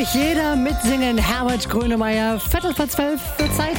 ich, jeder mitsingen. Herbert Grönemeyer, 11:45 wird Zeit.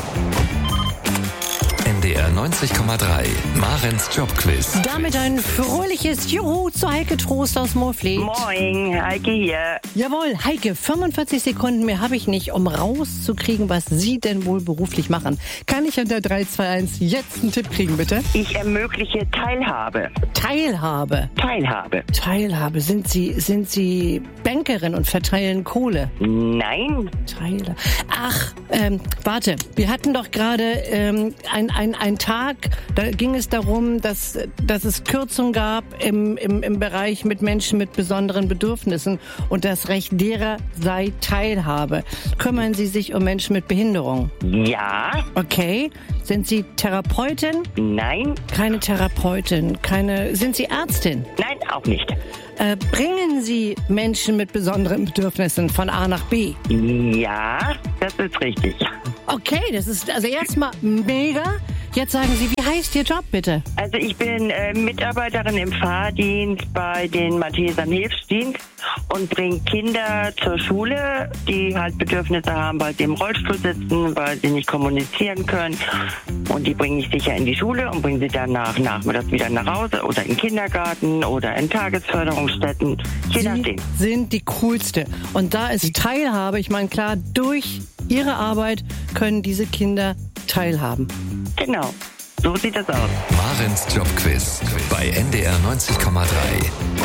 NDR 90,3, Marens Jobquiz. Damit ein fröhliches Juhu zu Heike Trost aus Moorfleet. Moin, Heike hier. Jawohl, Heike, 45 Sekunden mehr habe ich nicht, um rauszukriegen, was Sie denn wohl beruflich machen. Kann ich unter 3, 2, 1 jetzt einen Tipp kriegen, bitte? Ich ermögliche Teilhabe. Teilhabe. Teilhabe. Sind Sie Bankerin und verteilen Kohle? Nein. Ach, warte. Wir hatten doch gerade ein Tag, da ging es darum, dass es Kürzungen gab im Bereich mit Menschen mit besonderen Bedürfnissen und das Recht derer sei Teilhabe. Kümmern Sie sich um Menschen mit Behinderung? Ja. Okay. Sind Sie Therapeutin? Nein. Keine Therapeutin. Sind Sie Ärztin? Nein, auch nicht. Bringen Sie Menschen mit besonderen Bedürfnissen von A nach B? Ja, das ist richtig. Okay, das ist also erstmal mega. Jetzt sagen Sie, wie heißt Ihr Job bitte? Also ich bin Mitarbeiterin im Fahrdienst bei den Maltesern Hilfsdienst und bringe Kinder zur Schule, die halt Bedürfnisse haben, weil sie im Rollstuhl sitzen, weil sie nicht kommunizieren können. Und die bringe ich sicher in die Schule und bringe sie dann nachmittags wieder nach Hause oder in den Kindergarten oder in Tagesförderungsstätten, je nachdem. Sie sind die Coolste. Und da ist Teilhabe, ich meine klar, durch Ihre Arbeit können diese Kinder teilhaben. Genau, so sieht das aus. Marens Jobquiz bei NDR 90,3.